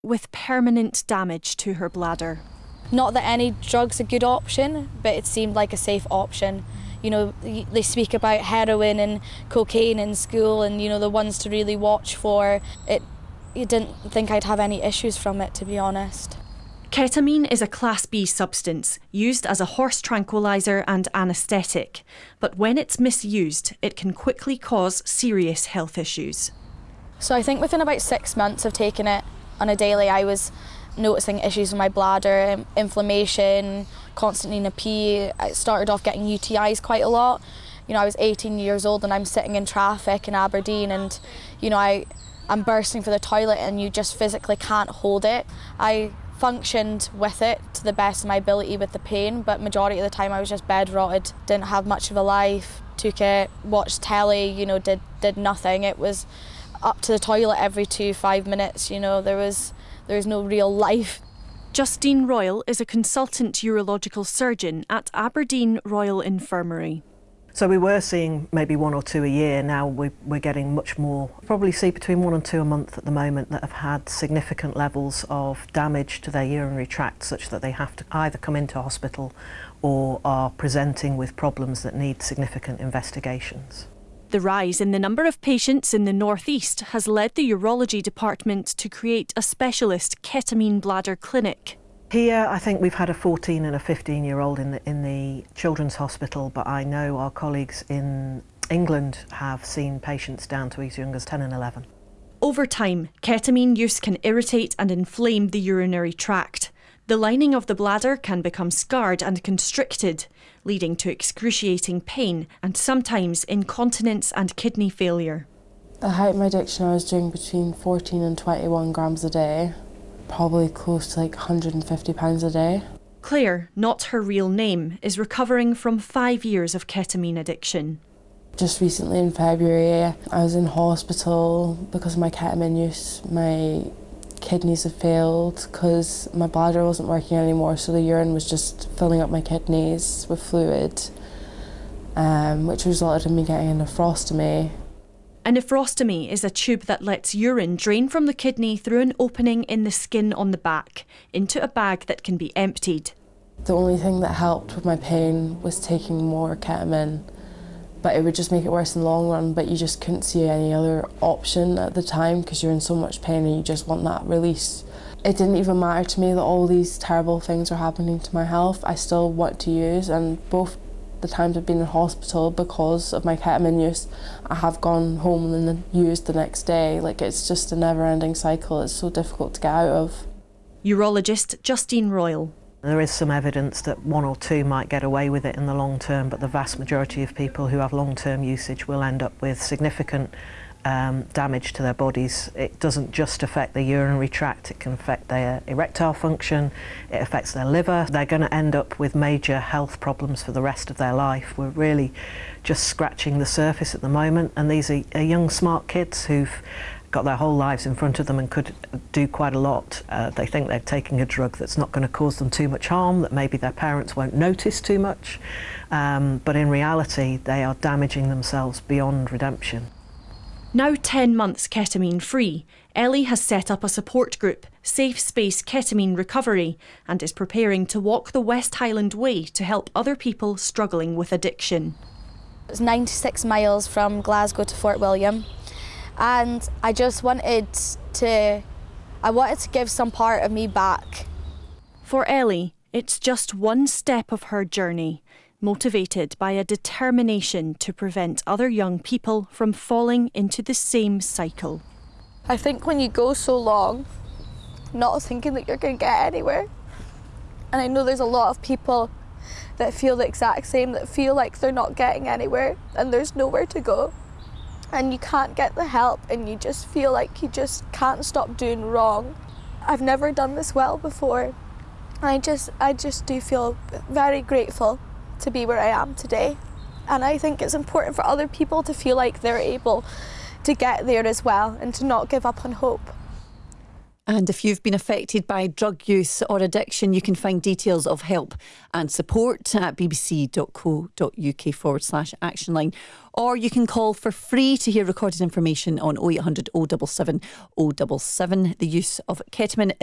with permanent damage to her bladder. Not that any drug's a good option, but it seemed like a safe option. You know, they speak about heroin and cocaine in school and, you know, the ones to really watch for. You didn't think I'd have any issues from it, to be honest. Ketamine is a Class B substance used as a horse tranquiliser and anaesthetic, but when it's misused, it can quickly cause serious health issues. So I think within about 6 months of taking it on a daily, I was noticing issues with my bladder, inflammation, constantly in a pee. I started off getting UTIs quite a lot. You know, I was 18 years old and I'm sitting in traffic in Aberdeen and, you know, I'm bursting for the toilet and you just physically can't hold it. I functioned with it to the best of my ability with the pain, but majority of the time I was just bedrotted, didn't have much of a life, took it, watched telly, you know, did nothing. It was up to the toilet every 5 minutes, you know, there was no real life. Justine Royal is a consultant urological surgeon at Aberdeen Royal Infirmary. So we were seeing maybe 1 or 2 a year. Now we're getting much more. Probably see between 1 and 2 a month at the moment that have had significant levels of damage to their urinary tract, such that they have to either come into hospital or are presenting with problems that need significant investigations. The rise in the number of patients in the North East has led the urology department to create a specialist ketamine bladder clinic. Here, I think we've had a 14 and a 15-year-old in the Children's Hospital, but I know our colleagues in England have seen patients down to as young as 10 and 11. Over time, ketamine use can irritate and inflame the urinary tract. The lining of the bladder can become scarred and constricted, leading to excruciating pain and sometimes incontinence and kidney failure. The height of my addiction, I was doing between 14 and 21 grams a day. Probably close to like £150 a day. Claire, not her real name, is recovering from 5 years of ketamine addiction. Just recently in February, I was in hospital because of my ketamine use. My kidneys have failed because my bladder wasn't working anymore, so the urine was just filling up my kidneys with fluid, which resulted in me getting a nephrostomy. A nephrostomy is a tube that lets urine drain from the kidney through an opening in the skin on the back into a bag that can be emptied. The only thing that helped with my pain was taking more ketamine, but it would just make it worse in the long run, but you just couldn't see any other option at the time because you're in so much pain and you just want that release. It didn't even matter to me that all these terrible things were happening to my health. I still want to use, and both the times I've been in hospital because of my ketamine use, I have gone home and then used the next day. Like, it's just a never-ending cycle. It's so difficult to get out of. Urologist Justine Royal. There is some evidence that 1 or 2 might get away with it in the long term, but the vast majority of people who have long-term usage will end up with significant damage to their bodies. It doesn't just affect the urinary tract, it can affect their erectile function, it affects their liver. They're going to end up with major health problems for the rest of their life. We're really just scratching the surface at the moment, and these are young, smart kids who've got their whole lives in front of them and could do quite a lot. They think they're taking a drug that's not going to cause them too much harm, that maybe their parents won't notice too much, but in reality they are damaging themselves beyond redemption. Now 10 months ketamine free, Ellie has set up a support group, Safe Space Ketamine Recovery, and is preparing to walk the West Highland Way to help other people struggling with addiction. It's 96 miles from Glasgow to Fort William, and I just wanted to give some part of me back. For Ellie, it's just one step of her journey, motivated by a determination to prevent other young people from falling into the same cycle. I think when you go so long, not thinking that you're going to get anywhere, and I know there's a lot of people that feel the exact same, that feel like they're not getting anywhere and there's nowhere to go, and you can't get the help and you just feel like you just can't stop doing wrong. I've never done this well before. I just do feel very grateful to be where I am today, and I think it's important for other people to feel like they're able to get there as well and to not give up on hope. And if you've been affected by drug use or addiction, you can find details of help and support at bbc.co.uk/action line. Or you can call for free to hear recorded information on 0800 077 077. The use of ketamine